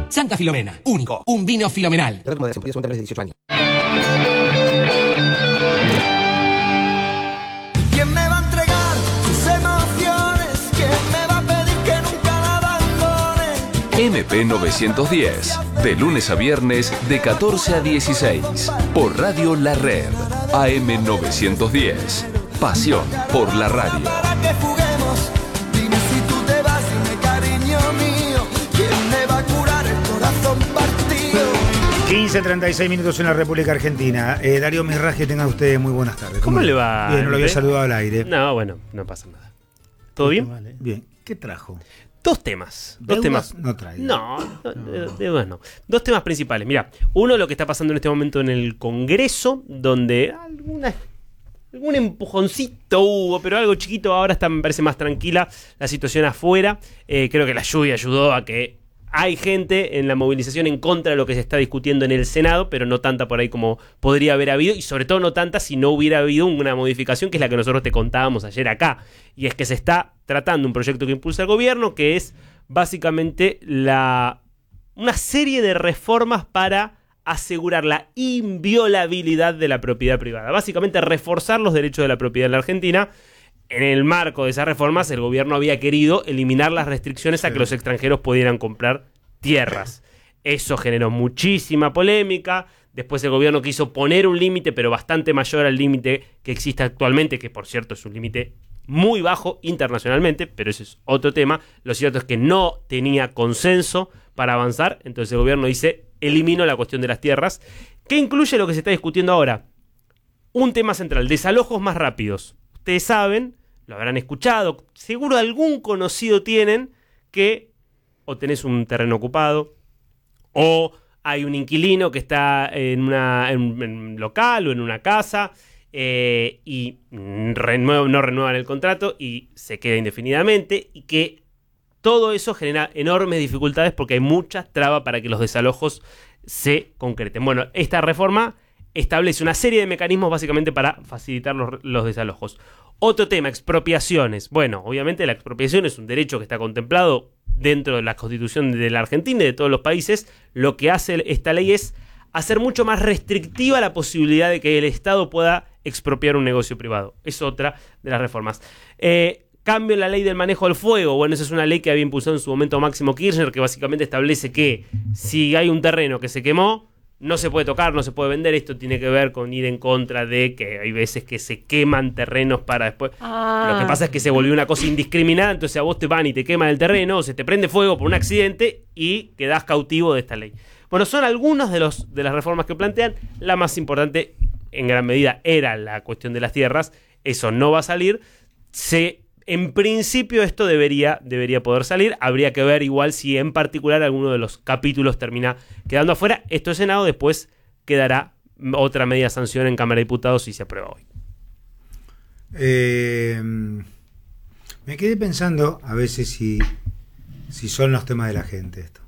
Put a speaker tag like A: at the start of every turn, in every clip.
A: Santa Filomena, único, un vino filomenal.
B: Como de 18 años.
C: ¿Quién me va a entregar sus emociones? ¿Quién me va a pedir que nunca la abandone?
D: MP 910, de lunes a viernes de 14 a 16, por Radio La Red, AM 910, pasión por la radio.
C: Para que juguemos, dime si tú te vas, dime cariño mío, ¿quién me va a curar el corazón partido?
E: 15:36 minutos en la República Argentina. Darío Mirraje, tenga usted muy buenas tardes.
F: ¿Cómo le va?
E: Bien, no lo había saludado al aire.
F: No, bueno, no pasa nada. ¿Todo bien?
E: Vale. Bien. ¿Qué trajo?
F: Dos temas.
E: No trae.
F: Bueno, dos temas principales. Mira, uno, lo que está pasando en este momento en el Congreso, donde algún empujoncito hubo, pero algo chiquito. Ahora está, me parece, más tranquila la situación afuera. Creo que la lluvia ayudó a que hay gente en la movilización en contra de lo que se está discutiendo en el Senado, pero no tanta por ahí como podría haber habido, y sobre todo no tanta si no hubiera habido una modificación, que es la que nosotros te contábamos ayer acá, y es que se está tratando un proyecto que impulsa el gobierno, que es básicamente una serie de reformas para asegurar la inviolabilidad de la propiedad privada. Básicamente reforzar los derechos de la propiedad en la Argentina. En el marco de esas reformas, el gobierno había querido eliminar las restricciones a que los extranjeros pudieran comprar tierras. Eso generó muchísima polémica. Después el gobierno quiso poner un límite, pero bastante mayor al límite que existe actualmente, que por cierto es un límite muy bajo internacionalmente, pero ese es otro tema. Lo cierto es que no tenía consenso para avanzar, entonces el gobierno dice, elimino la cuestión de las tierras, que incluye lo que se está discutiendo ahora. Un tema central, desalojos más rápidos. Ustedes saben, lo habrán escuchado, seguro algún conocido tienen, que o tenés un terreno ocupado, o hay un inquilino que está en un local o en una casa y no renuevan el contrato y se queda indefinidamente, y que todo eso genera enormes dificultades porque hay muchas trabas para que los desalojos se concreten. Bueno, esta reforma establece una serie de mecanismos básicamente para facilitar los desalojos. Otro tema, expropiaciones. Bueno, obviamente la expropiación es un derecho que está contemplado dentro de la Constitución de la Argentina y de todos los países. Lo que hace esta ley es hacer mucho más restrictiva la posibilidad de que el Estado pueda expropiar un negocio privado. Es otra de las reformas. Cambio en la ley del manejo del fuego. Bueno, esa es una ley que había impulsado en su momento Máximo Kirchner, que básicamente establece que si hay un terreno que se quemó, no se puede tocar, no se puede vender. Esto tiene que ver con ir en contra de que hay veces que se queman terrenos para después. Lo que pasa es que se volvió una cosa indiscriminada, entonces a vos te van y te queman el terreno, o se te prende fuego por un accidente y quedás cautivo de esta ley. Bueno, son algunas de las reformas que plantean. La más importante, en gran medida, era la cuestión de las tierras. Eso no va a salir. En principio esto debería poder salir. Habría que ver igual si en particular alguno de los capítulos termina quedando afuera. Esto es Senado, después quedará otra media sanción en Cámara de Diputados si se aprueba hoy.
E: Me quedé pensando a veces si son los temas de la gente estos.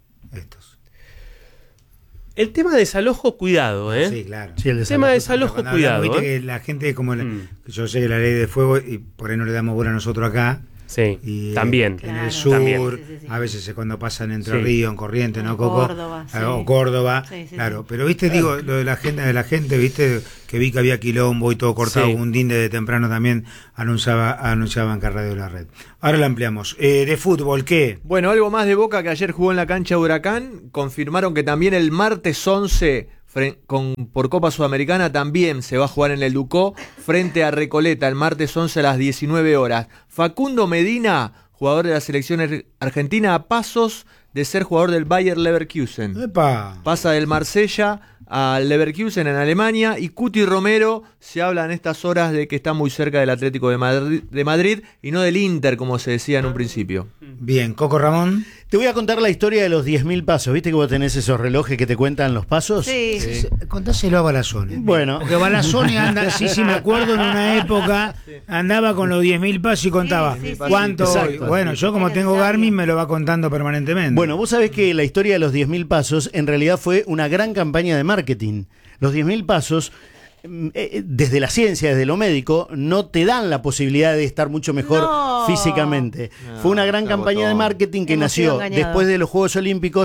F: El tema de desalojo, cuidado, ¿eh?
E: Sí, claro.
F: Sí, el tema de desalojo, cuidado.
E: Viste que la gente, como yo sé que la ley de fuego, y por ahí no le damos bola a nosotros acá.
F: Sí,
E: y
F: también.
E: En el sur,
F: también.
E: a veces cuando pasan Entre Ríos, en Corrientes, ¿no, Coco?
G: Córdoba,
E: O Córdoba,
G: sí,
E: claro. Pero, viste, digo, lo de la gente, viste, que vi que había quilombo y todo cortado. Un dinde de temprano también anunciaban que Radio La Red. Ahora la ampliamos. De fútbol, ¿qué?
H: Bueno, algo más de Boca, que ayer jugó en la cancha de Huracán. Confirmaron que también el martes 11... por Copa Sudamericana también se va a jugar en el Ducó frente a Recoleta el martes 11 a las 19 horas. Facundo Medina, jugador de la selección argentina, a pasos de ser jugador del Bayer Leverkusen.
E: ¡Epa!
H: Pasa del Marsella al Leverkusen en Alemania, y Cuti Romero se habla en estas horas de que está muy cerca del Atlético de Madrid y no del Inter, como se decía en un principio.
E: Bien, Coco Ramón.
I: Te voy a contar la historia de los 10.000 pasos. ¿Viste que vos tenés esos relojes que te cuentan los pasos?
G: Sí.
E: Contáselo a Balazzone.
I: Bueno.
E: Porque Balazzone anda, sí, me acuerdo, en una época andaba con los 10.000 pasos y contaba cuánto. Bueno, yo como tengo Garmin me lo va contando permanentemente.
I: Bueno, vos sabés que la historia de los 10.000 pasos en realidad fue una gran campaña de marketing. Los 10.000 pasos, desde la ciencia, desde lo médico, no te dan la posibilidad de estar mucho mejor físicamente. Fue una gran campaña de marketing que nació después de los Juegos Olímpicos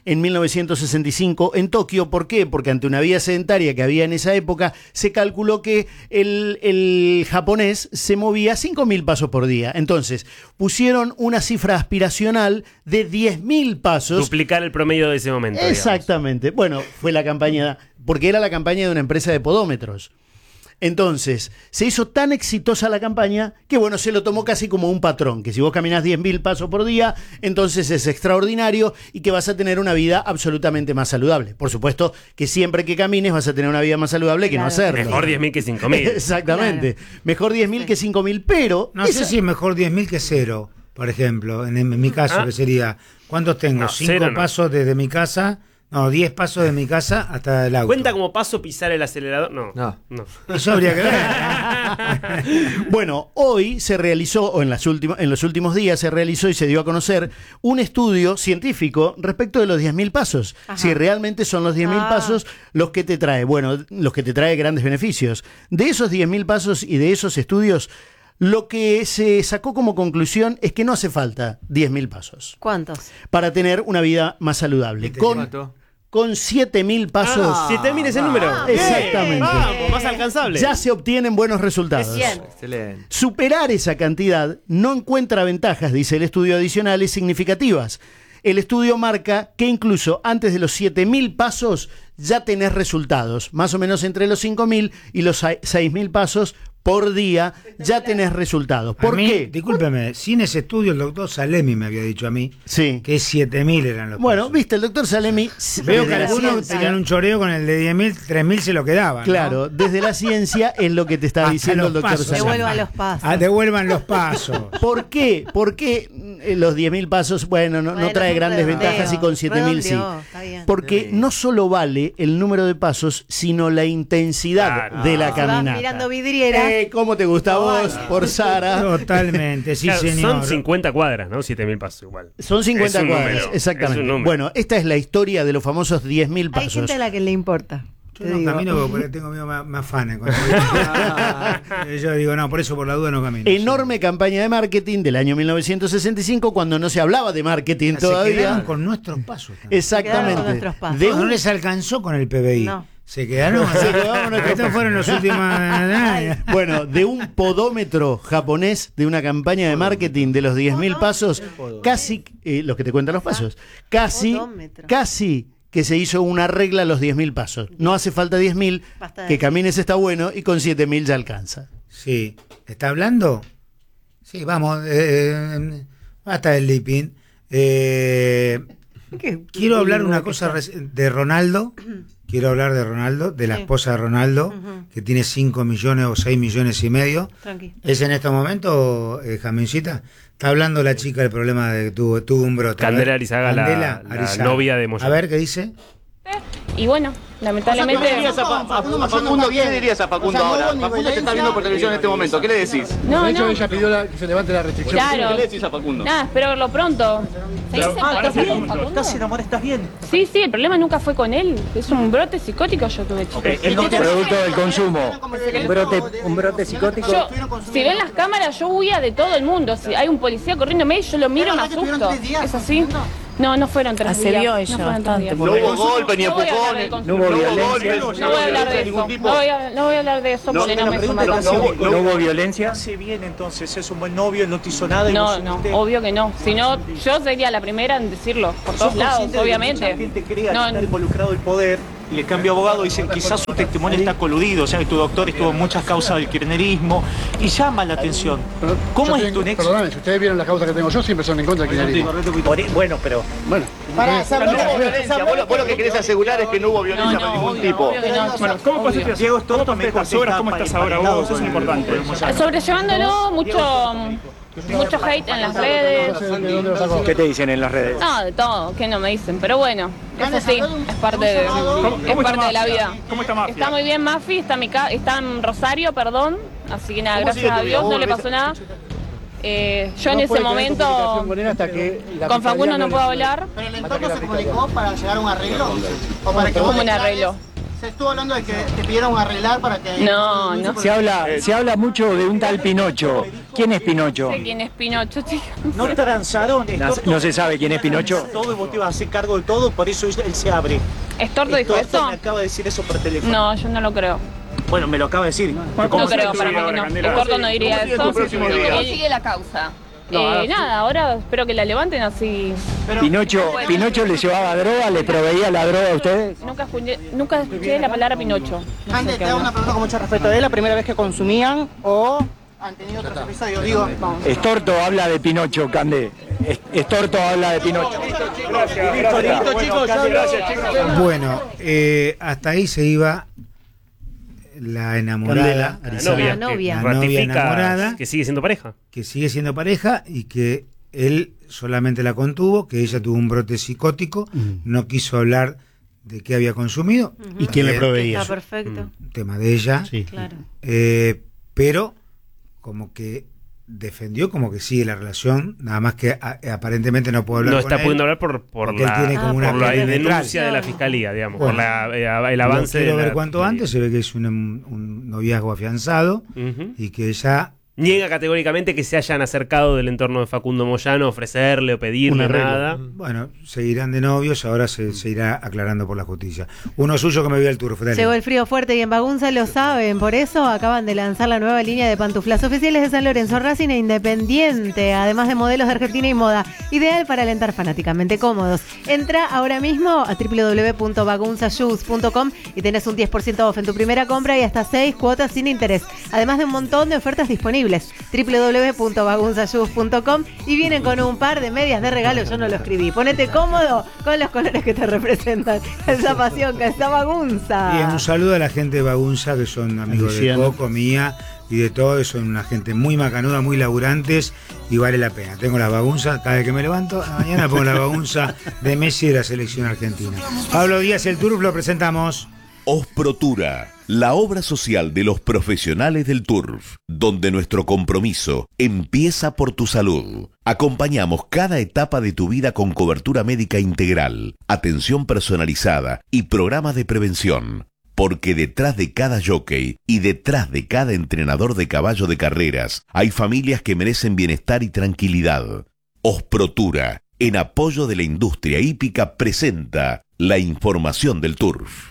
I: en 1965 en Tokio. ¿Por qué? Porque ante una vida sedentaria que había en esa época, se calculó que el japonés se movía 5.000 pasos por día. Entonces, pusieron una cifra aspiracional de 10.000 pasos.
F: Duplicar el promedio de ese momento.
I: Exactamente. Bueno, fue la campaña, porque era la campaña de una empresa de podómetros. Entonces, se hizo tan exitosa la campaña que, bueno, se lo tomó casi como un patrón, que si vos caminás 10.000 pasos por día, entonces es extraordinario y que vas a tener una vida absolutamente más saludable. Por supuesto que siempre que camines vas a tener una vida más saludable que no hacerlo.
F: Mejor 10.000 que 5.000.
I: Exactamente. Claro. Mejor 10.000 que 5.000, pero...
E: No sé si es mejor 10.000 que 0, por ejemplo, en mi caso, que sería, ¿cuántos tengo? 5 pasos desde mi casa... No, 10 pasos de mi casa hasta el auto.
F: ¿Cuenta como paso pisar el acelerador? No.
E: Eso habría que ver.
I: Bueno, hoy se realizó, o en los últimos días se realizó y se dio a conocer un estudio científico respecto de los 10.000 pasos. Ajá. Si realmente son los 10.000 pasos los que te trae. Bueno, los que te trae grandes beneficios. De esos 10.000 pasos y de esos estudios, lo que se sacó como conclusión es que no hace falta 10.000 pasos.
B: ¿Cuántos?
I: Para tener una vida más saludable. Con 7.000 pasos.
F: 7.000 es el número.
I: Exactamente.
F: Más alcanzable.
I: Ya se obtienen buenos resultados.
H: Excelente.
I: Superar esa cantidad no encuentra ventajas, dice el estudio, adicionales significativas. El estudio marca que incluso antes de los 7.000 pasos ya tenés resultados. Más o menos entre los 5.000 y los 6.000 pasos por día ya tenés resultados. ¿Por qué?
E: Discúlpeme, sin ese estudio el doctor Salemi me había dicho a mí que 7.000 eran los
I: Bueno,
E: pasos.
I: Viste, el doctor Salemi...
E: Veo que algunos tenían un choreo con el de 10.000, 3.000 se lo quedaban.
I: Claro, ¿no? Desde la ciencia es lo que te está diciendo el doctor Salemi.
B: Devuelvan los pasos.
E: Devuelvan los pasos.
I: ¿Por qué? Porque los 10.000 pasos, no trae grandes ventajas y con 7.000 sí. Porque no solo vale el número de pasos, sino la intensidad de la caminata.
B: Mirando vidriera.
I: ¿Cómo te gusta a vos, por Sara?
E: Totalmente, sí,
F: claro,
E: señor.
F: Son 50 cuadras, ¿no? 7.000 pasos igual.
I: Son 50 cuadras, exactamente. Bueno, esta es la historia de los famosos 10.000 pasos.
B: Hay gente a la que le importa.
E: Yo no camino porque tengo miedo más fanes. Yo digo, no, por eso por la duda no camino.
I: Enorme campaña de marketing del año 1965, cuando no se hablaba de marketing todavía.
E: Se quedaron con nuestros pasos.
I: Exactamente.
B: Con nuestros pasos.
E: No les alcanzó con el PBI. No. Se quedaron. Estos fueron los últimos.
I: Bueno, de un podómetro japonés, de una campaña de marketing de los 10.000 pasos, casi, los que te cuentan los pasos, casi que se hizo una regla a los 10.000 pasos. No hace falta 10.000, que camines está bueno y con 7.000 ya alcanza.
E: Sí. ¿Está hablando? Sí, vamos. Hasta el Lipin. Quiero hablar una cosa de Ronaldo. Quiero hablar de Ronaldo, de la esposa de Ronaldo, que tiene 5 millones o 6 millones y medio. Tranquilo. ¿Es en estos momentos, Jamencita? Está hablando la chica del problema de que tuvo un brote.
F: Candela Arizaga, la novia de Moyano.
E: A ver, ¿qué dice?
G: Y bueno, lamentablemente...
J: ¿Qué dirías a Facundo? ¿Qué dirías a Facundo ahora? Facundo te está viendo por televisión en este momento. ¿Qué le decís?
G: No.
J: Ella pidió que se levante la restricción.
G: Claro.
J: ¿Qué le decís a Facundo?
G: Nada, espero verlo pronto.
K: ¿Estás bien? ¿Estás enamorada? ¿Estás bien?
G: Sí, el problema nunca fue con él. Es un brote psicótico yo tuve, chicos.
J: Producto del consumo.
K: Un brote psicótico.
G: Si ven las cámaras, yo huía de todo el mundo. Si hay un policía corriéndome, yo lo miro y me asusto. ¿Es así? No fueron 3 días.
B: Asedió ella bastante.
J: No hubo golpe ni empujones.
G: No voy a hablar de eso. No voy a hablar de eso porque no me informa.
K: ¿No hubo violencia? Hace bien entonces, es un buen novio, no te hizo nada.
G: No, obvio que no. Si no, yo sería la primera en decirlo, por todos lados, obviamente.
K: La gente cree que está involucrado el poder y el cambio de abogado dicen quizás su testimonio está coludido, o sea que tu doctor estuvo en muchas causas del kirchnerismo y llama la atención. ¿Cómo es tu nexo?
L: Perdóname, si ustedes vieron las causas que tengo yo, siempre son en contra del kirchnerismo.
K: Bueno, pero...
L: Bueno.
J: Vos lo que querés asegurar es que no hubo violencia de ningún tipo.
K: Bueno, ¿cómo pasaste? Diego, ¿cómo estás ahora vos? Eso es importante.
G: Sobrellevándolo, mucho hate en las redes.
J: ¿Qué te dicen en las redes?
G: No, de todo, que no me dicen, pero bueno, eso sí, es parte de la vida.
K: ¿Cómo está Mafi?
G: Está muy bien Mafi, está en Rosario, perdón, así que nada, gracias a Dios no le pasó nada. Yo en ese momento con Facundo no puedo hablar.
M: ¿Pero el entorno se comunicó para llegar a un arreglo?
G: ¿Cómo un arreglo?
J: Se estuvo hablando de que te pidieron arreglar para que...
G: No.
M: Se habla mucho de un tal Pinocho. ¿Quién es Pinocho?
G: No sé quién es Pinocho, chicos.
K: No transaron.
M: No se sabe quién es Pinocho.
K: Todo y vos te ibas a hacer cargo de todo, por eso él se abre.
G: ¿Estorto dijo esto?
K: Me acaba de decir eso por teléfono.
G: No, yo no lo creo.
K: Bueno, me lo acaba de decir.
G: No creo, para mí que no. Estorto no diría eso. ¿Cómo sigue la causa? Nada, ahora espero que la levanten así.
M: Pinocho le llevaba droga, le proveía la droga a ustedes.
G: Nunca escuché la palabra Pinocho.
J: Antes te hago una pregunta con mucho respeto. ¿Es la primera vez que consumían o han tenido otros episodios? Digo,
M: Estorto habla de Pinocho, Cande. Estorto habla de Pinocho.
H: Gracias, chicos.
E: Bueno, hasta ahí se iba la enamorada,
F: la novia enamorada, que sigue siendo pareja y que él solamente la contuvo, que ella tuvo un brote psicótico, no quiso hablar de qué había consumido
I: y quién le proveía.
B: Está perfecto.
E: Tema de ella,
I: sí.
B: Claro.
E: Pero como que defendió como que sigue la relación, nada más que aparentemente no puede hablar
F: no
E: con
F: está
E: él,
F: pudiendo hablar por la denuncia de la fiscalía, digamos,
E: bueno,
F: por el avance.
E: Quiero ver cuánto antes, se ve que es un noviazgo afianzado y que ella
F: niega categóricamente que se hayan acercado del entorno de Facundo Moyano a ofrecerle o pedirle nada.
E: Bueno, seguirán de novios, ahora se irá aclarando por la justicia. Uno suyo que me vio el turf.
B: Llegó el frío fuerte y en Bagunza lo saben, por eso acaban de lanzar la nueva línea de pantuflas oficiales de San Lorenzo, Racing e Independiente, además de modelos de Argentina y moda, ideal para alentar fanáticamente cómodos. Entra ahora mismo a www.bagunzashoes.com y tenés un 10% off en tu primera compra y hasta 6 cuotas sin interés, además de un montón de ofertas disponibles. www.bagunzashoes.com y vienen con un par de medias de regalo. Yo no lo escribí. Ponete cómodo con los colores que te representan. Esa pasión que está Bagunza.
E: Bien, un saludo a la gente de Bagunza, que son amigos de Coco, mía y de todo. Son una gente muy macanuda, muy laburantes y vale la pena. Tengo la Bagunza, cada vez que me levanto a la mañana pongo la Bagunza de Messi de la selección argentina. Pablo Díaz, el turf, lo presentamos.
N: Osprotura, la obra social de los profesionales del turf, donde nuestro compromiso empieza por tu salud. Acompañamos cada etapa de tu vida con cobertura médica integral, atención personalizada y programas de prevención. Porque detrás de cada jockey y detrás de cada entrenador de caballo de carreras hay familias que merecen bienestar y tranquilidad. Osprotura, en apoyo de la industria hípica, presenta la información del turf.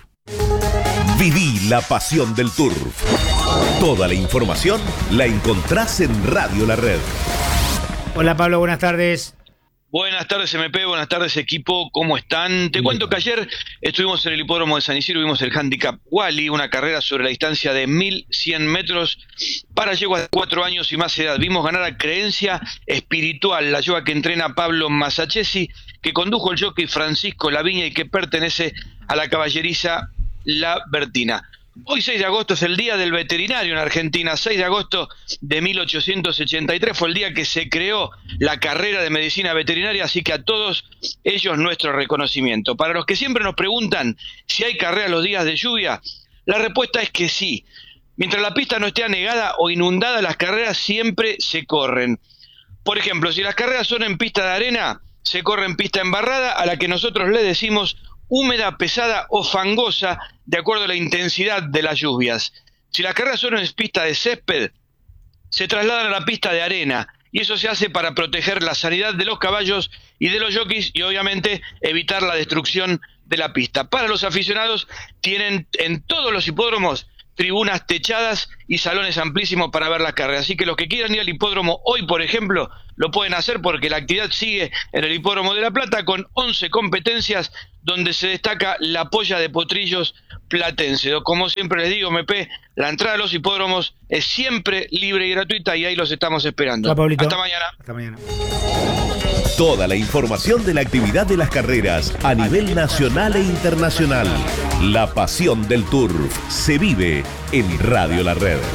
N: Viví la pasión del turf. Toda la información la encontrás en Radio La Red.
E: Hola Pablo, buenas tardes.
O: Buenas tardes MP, buenas tardes equipo, ¿cómo están? Te cuento que ayer estuvimos en el hipódromo de San Isidro, vimos el Handicap Wally, una carrera sobre la distancia de 1100 metros para yeguas de 4 años y más edad. Vimos ganar a Creencia Espiritual, la yegua que entrena Pablo Masachesi, que condujo el jockey Francisco Laviña y que pertenece a la caballeriza La Bertina. Hoy 6 de agosto es el Día del Veterinario en Argentina. 6 de agosto de 1883 fue el día que se creó la carrera de medicina veterinaria, así que a todos ellos nuestro reconocimiento. Para los que siempre nos preguntan si hay carrera los días de lluvia, la respuesta es que sí. Mientras la pista no esté anegada o inundada, las carreras siempre se corren. Por ejemplo, si las carreras son en pista de arena, se corre en pista embarrada, a la que nosotros le decimos húmeda, pesada o fangosa, de acuerdo a la intensidad de las lluvias. Si las carreras son en pista de césped, se trasladan a la pista de arena, y eso se hace para proteger la sanidad de los caballos y de los jockeys y obviamente evitar la destrucción de la pista. Para los aficionados, tienen en todos los hipódromos tribunas techadas y salones amplísimos para ver las carreras. Así que los que quieran ir al hipódromo hoy, por ejemplo, lo pueden hacer porque la actividad sigue en el hipódromo de La Plata con 11 competencias donde se destaca la polla de potrillos platense. Como siempre les digo, MP, la entrada a los hipódromos es siempre libre y gratuita y ahí los estamos esperando.
E: Hola, Pablito.
O: Hasta mañana.
E: Hasta mañana.
N: Toda la información de la actividad de las carreras a nivel nacional e internacional. La pasión del turf se vive en Radio La Red.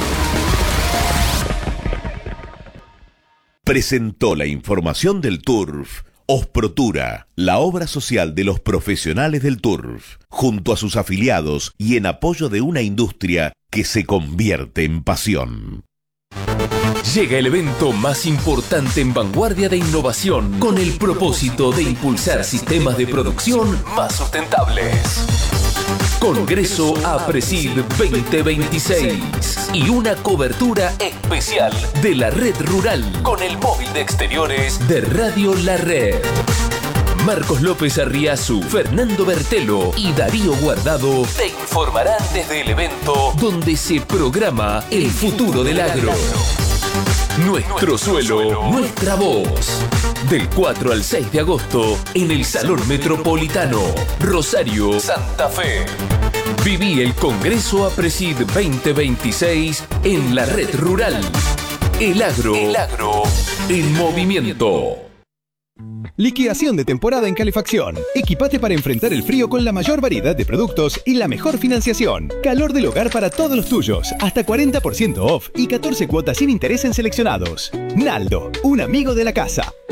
N: Presentó la información del turf Osprotura, la obra social de los profesionales del turf, junto a sus afiliados y en apoyo de una industria que se convierte en pasión.
D: Llega el evento más importante en vanguardia de innovación con el propósito de impulsar sistemas de producción más sustentables. Congreso APRESID 2026 y una cobertura especial de la red rural con el móvil de exteriores de Radio La Red. Marcos López Arriazu, Fernando Bertelo y Darío Guardado te informarán desde el evento donde se programa el futuro del agro. Nuestro suelo, nuestra voz. Del 4 al 6 de agosto en el Salón Metropolitano, Rosario, Santa Fe. Viví el Congreso APRESID 2026 en la red rural. El agro en movimiento.
P: Liquidación de temporada en calefacción. Equipate para enfrentar el frío con la mayor variedad de productos y la mejor financiación. Calor del hogar para todos los tuyos. Hasta 40% off y 14 cuotas sin interés en seleccionados. Naldo, un amigo de la casa.